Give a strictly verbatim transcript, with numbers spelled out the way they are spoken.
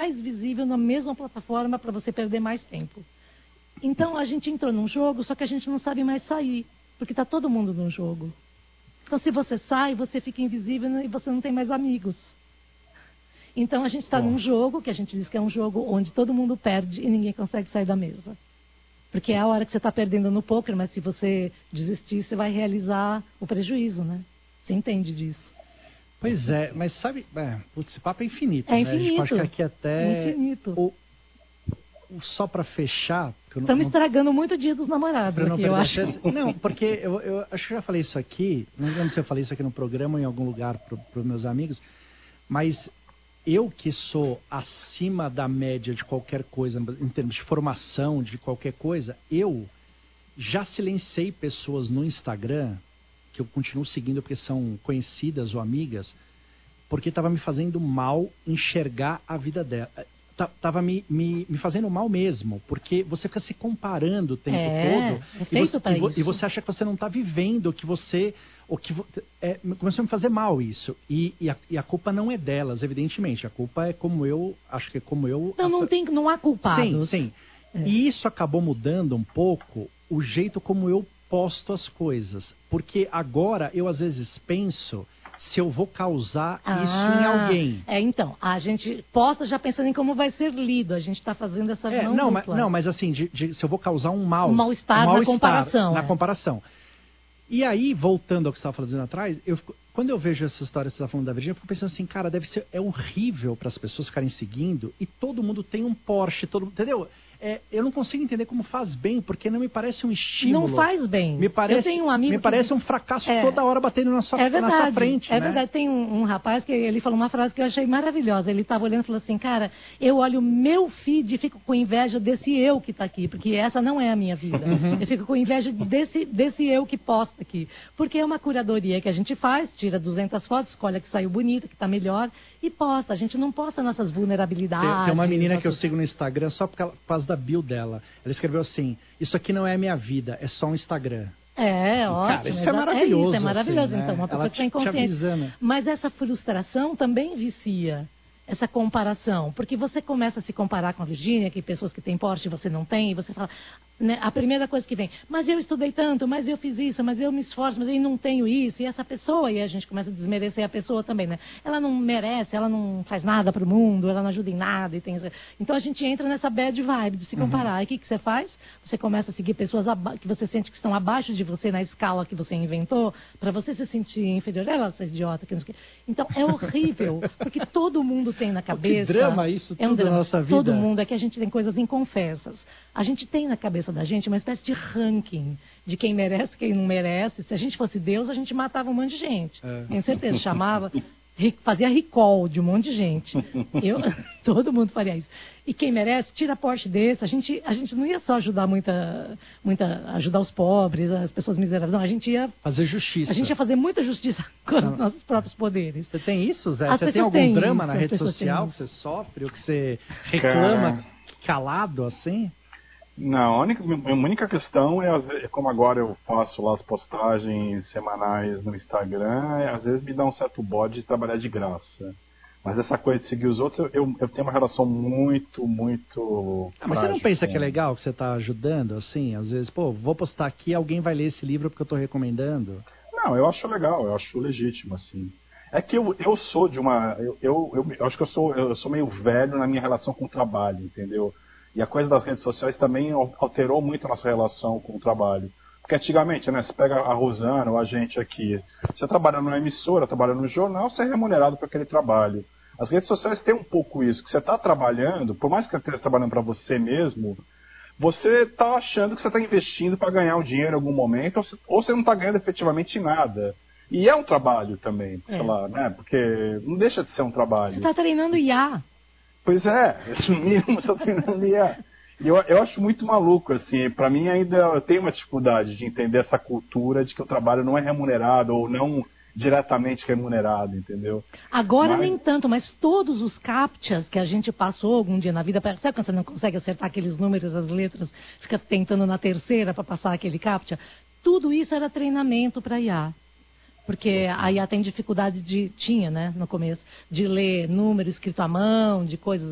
mais visível na mesma plataforma para você perder mais tempo. Então, a gente entrou num jogo, só que a gente não sabe mais sair, porque está todo mundo num jogo. Então, se você sai, você fica invisível e você não tem mais amigos. Então, a gente está num jogo, que a gente diz que é um jogo onde todo mundo perde e ninguém consegue sair da mesa. Porque é a hora que você está perdendo no poker, mas se você desistir, você vai realizar o prejuízo, né? Você entende disso. Pois é, mas sabe, é, putz, esse papo é infinito, é né? infinito. A gente pode ficar aqui até... É infinito. O, o, só para fechar... Estamos não... estragando muito o dia dos namorados não aqui, eu acho. Não, porque eu, eu acho que eu já falei isso aqui, não lembro se eu falei isso aqui no programa ou em algum lugar para os meus amigos, mas eu que sou acima da média de qualquer coisa, em termos de formação, de qualquer coisa, eu já silenciei pessoas no Instagram, que eu continuo seguindo porque são conhecidas ou amigas, porque estava me fazendo mal enxergar a vida dela. Tava me, me, me fazendo mal mesmo, porque você fica se comparando o tempo é, todo é e, você, pra e, isso. e você acha que você não está vivendo o que você... O que, é, começou a me fazer mal isso. E, e, a, e a culpa não é delas, evidentemente. A culpa é como eu... Acho que é como eu... Não, não, tem, não há culpados. Sim, sim. É. E isso acabou mudando um pouco o jeito como eu posto as coisas. Porque agora eu às vezes penso... se eu vou causar ah, isso em alguém. É, então, a gente posta já pensando em como vai ser lido. A gente está fazendo essa é, não, não, mas, dupla. não, mas assim, de, de, se eu vou causar um mal. Um mal-estar um mal na comparação. Na é. comparação. E aí, voltando ao que você estava falando atrás, eu fico, quando eu vejo essa história que você está falando da Virgínia, eu fico pensando assim, cara, deve ser é horrível para as pessoas ficarem seguindo e todo mundo tem um Porsche, todo, entendeu? É, eu não consigo entender como faz bem, porque não me parece um estímulo. Não faz bem. Me parece, eu tenho um amigo me que... parece um fracasso é, toda hora batendo na sua, é verdade, na sua frente. É né? verdade. Tem um, um rapaz que ele falou uma frase que eu achei maravilhosa. Ele estava olhando e falou assim, cara, eu olho o meu feed e fico com inveja desse eu que está aqui, porque essa não é a minha vida. Uhum. Eu fico com inveja desse, desse eu que posta aqui. Porque é uma curadoria que a gente faz, tira duzentas fotos, escolhe a que saiu bonita, que está melhor, e posta. A gente não posta nossas vulnerabilidades. Tem, tem uma menina nossas... que eu sigo no Instagram só por causa da bio dela. Ela escreveu assim, isso aqui não é a minha vida, é só um Instagram. É, ótimo. Cara, isso é maravilhoso. É, isso, é maravilhoso. Assim, né? Então, uma pessoa Ela que tem te, te consciência. avisando. Mas essa frustração também vicia. Essa comparação. Porque você começa a se comparar com a Virgínia, que pessoas que têm Porsche você não tem, e você fala... Né, a primeira coisa que vem, mas eu estudei tanto, mas eu fiz isso, mas eu me esforço, mas eu não tenho isso. E essa pessoa, e a gente começa a desmerecer a pessoa também, né? Ela não merece, ela não faz nada para o mundo, ela não ajuda em nada. E tem... Então a gente entra nessa bad vibe de se comparar. Uhum. E o que, que você faz? Você começa a seguir pessoas aba... que você sente que estão abaixo de você na escala que você inventou, para você se sentir inferior. Ela, essa idiota. Que não sei... Então é horrível, porque todo mundo tem na cabeça... Que drama isso, é um tudo drama. na nossa vida. Todo mundo, é que a gente tem coisas inconfessas. A gente tem na cabeça da gente uma espécie de ranking de quem merece, quem não merece. Se a gente fosse Deus, a gente matava um monte de gente. É. Tenho certeza, chamava, fazia recall de um monte de gente. Eu, todo mundo faria isso. E quem merece, tira a Porsche desse. A gente, a gente não ia só ajudar muita, muita, ajudar os pobres, as pessoas miseráveis. Não, a gente ia fazer justiça. A gente ia fazer muita justiça com os nossos próprios poderes. Você tem isso, Zé? As você tem algum drama isso, na rede social que você sofre, ou que você reclama Cara... calado assim? Não, a única, a única questão é, como agora eu faço lá as postagens semanais no Instagram, é, às vezes me dá um certo bode de trabalhar de graça. Mas essa coisa de seguir os outros, eu, eu tenho uma relação muito, muito... Ah, mas você não pensa que é legal que você está ajudando, assim? Às vezes, pô, vou postar aqui, alguém vai ler esse livro porque eu estou recomendando. Não, eu acho legal, eu acho legítimo, assim. É que eu, eu sou de uma... Eu, eu, eu, eu acho que eu sou, eu sou meio velho na minha relação com o trabalho, entendeu? E a coisa das redes sociais também alterou muito a nossa relação com o trabalho. Porque antigamente, né, você pega a Rosana ou a gente aqui, você trabalha numa emissora, trabalha no jornal, você é remunerado por aquele trabalho. As redes sociais têm um pouco isso, que você está trabalhando, por mais que você esteja trabalhando para você mesmo, você está achando que você está investindo para ganhar um dinheiro em algum momento, ou você, ou você não está ganhando efetivamente nada. E é um trabalho também, é. sei lá, né? Porque não deixa de ser um trabalho. Você está treinando I A. Pois é, no mínimo você está treinando I A. E eu, eu acho muito maluco, assim, para mim ainda eu tenho uma dificuldade de entender essa cultura de que o trabalho não é remunerado ou não diretamente remunerado, entendeu? Agora mas... nem tanto, mas todos os captchas que a gente passou algum dia na vida, sabe quando você não consegue acertar aqueles números, as letras, fica tentando na terceira para passar aquele captcha? Tudo isso era treinamento para I A. Porque a I A tem dificuldade de, tinha, né, no começo, de ler número escrito à mão, de coisas